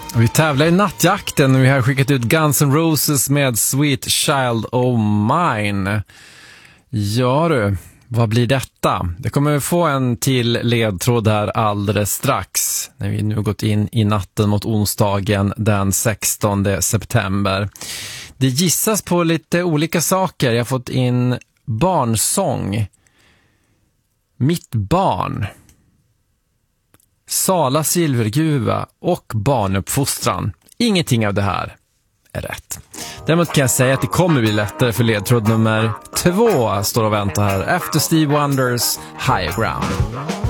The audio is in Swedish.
Vi tävlar i nattjakten och vi har skickat ut Guns N' Roses med Sweet Child O' Mine. Ja du, vad blir detta? Det kommer få en till ledtråd här alldeles strax. När vi nu gått in i natten mot onsdagen den 16 september. Det gissas på lite olika saker. Jag har fått in barnsång. Mitt barn. Sala silverguva och barnuppfostran. Ingenting av det här är rätt. Däremot kan jag säga att det kommer bli lättare för ledtråd nummer 2 står och väntar här efter Steve Wonders High Ground.